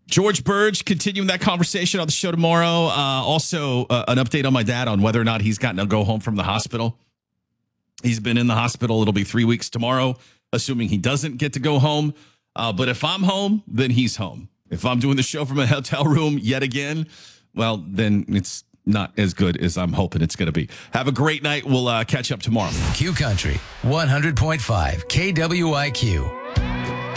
George Burge continuing that conversation on the show tomorrow. Also, an update on my dad on whether or not he's gotten to go home from the hospital. He's been in the hospital. It'll be 3 weeks tomorrow, assuming he doesn't get to go home. But if I'm home, then he's home. If I'm doing the show from a hotel room yet again, well, then it's not as good as I'm hoping it's going to be. Have a great night. We'll catch up tomorrow. Q Country 100.5 KWIQ.